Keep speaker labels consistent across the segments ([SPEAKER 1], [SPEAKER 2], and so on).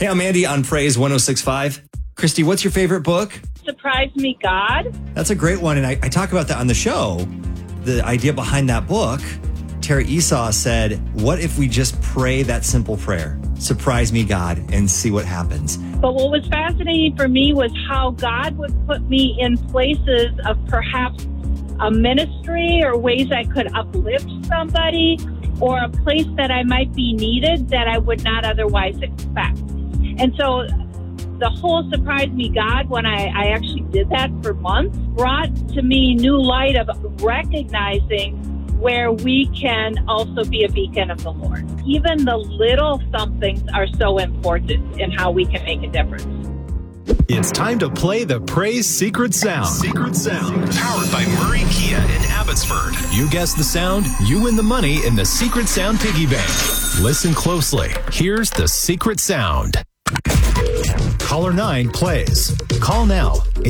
[SPEAKER 1] Hey, I'm Andy on Praise 106.5. Christy, what's your favorite book?
[SPEAKER 2] Surprise Me, God.
[SPEAKER 1] That's a great one, and I talk about that on the show. The idea behind that book, Terry Esau said, what if we just pray that simple prayer? Surprise me, God, and see what happens.
[SPEAKER 2] But what was fascinating for me was how God would put me in places of perhaps a ministry or ways I could uplift somebody or a place that I might be needed that I would not otherwise expect. And so the whole Surprise Me, God, when I actually did that for months, brought to me new light of recognizing where we can also be a beacon of the Lord. Even the little somethings are so important in how we can make a difference.
[SPEAKER 3] It's time to play the Praise Secret Sound. Secret Sound. Powered by Murray Kia in Abbotsford. You guess the sound, you win the money in the Secret Sound Piggy Bank. Listen closely. Here's the Secret Sound. Caller 9 plays. Call now.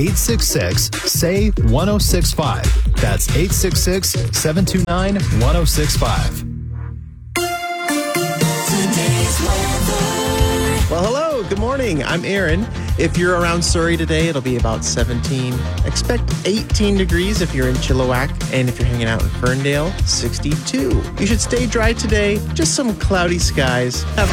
[SPEAKER 3] 866-SAY-1065. That's 866-729-1065.
[SPEAKER 4] Well, hello. Good morning. I'm Aaron. If you're around Surrey today, it'll be about 17. Expect 18 degrees if you're in Chilliwack. And if you're hanging out in Ferndale, 62. You should stay dry today. Just some cloudy skies. Have